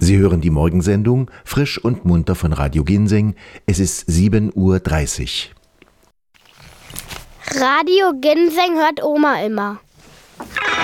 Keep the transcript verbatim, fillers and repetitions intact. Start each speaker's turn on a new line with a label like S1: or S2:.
S1: Sie hören die Morgensendung Frisch und munter von Radio Ginseng. Es ist sieben Uhr dreißig.
S2: Radio Ginseng hört Oma immer.